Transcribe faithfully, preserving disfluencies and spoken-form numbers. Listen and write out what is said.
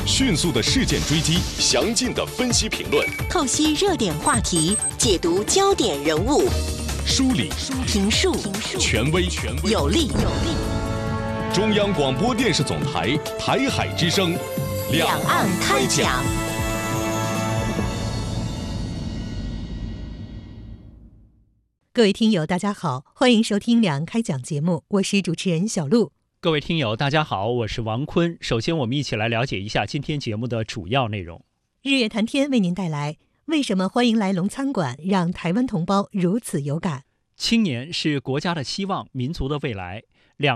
迅速的事件追击，详尽的分析评论， 透析热点话题，解读焦点人物， 梳理评述权威有力。 中央广播电视总台台海之声， 两岸开讲。 各位听友大家好，欢迎收听两岸开讲节目，我是主持人小璐。 各位听友大家好，我是王坤。首先我们一起来了解一下今天节目的主要内容。 日月谈天为您带来为什么欢迎来龙餐馆让台湾同胞如此有感。 青年是国家的希望，民族的未来。